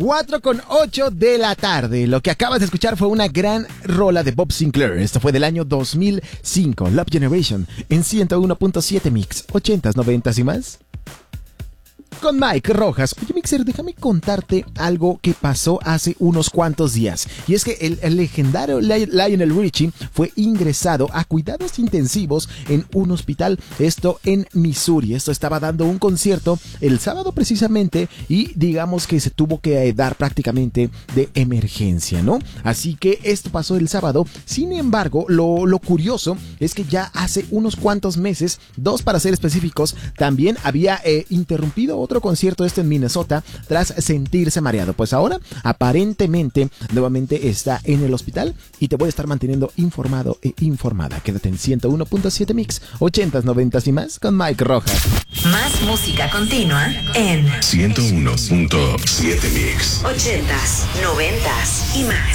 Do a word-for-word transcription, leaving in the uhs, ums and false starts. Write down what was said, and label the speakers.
Speaker 1: cuatro con ocho de la tarde. Lo que acabas de escuchar fue una gran rola de Bob Sinclair. Esto fue del año dos mil cinco. Love Generation en ciento uno punto siete Mix. ochentas, noventas y más. Con Mike Rojas. Oye, Mixer, déjame contarte algo que pasó hace unos cuantos días. Y es que el, el legendario Lionel Richie fue ingresado a cuidados intensivos en un hospital, esto en Missouri. Esto estaba dando un concierto el sábado precisamente y digamos que se tuvo que dar prácticamente de emergencia, ¿no? Así que esto pasó el sábado. Sin embargo, lo, lo curioso es que ya hace unos cuantos meses, dos para ser específicos, también había eh, interrumpido otro concierto este en Minnesota tras sentirse mareado. Pues ahora aparentemente nuevamente está en el hospital y te voy a estar manteniendo informado e informada. Quédate en ciento uno punto siete Mix, ochentas, noventas y más con Mike Rojas.
Speaker 2: Más música continua en
Speaker 3: ciento uno punto siete Mix,
Speaker 2: ochentas, noventas y más.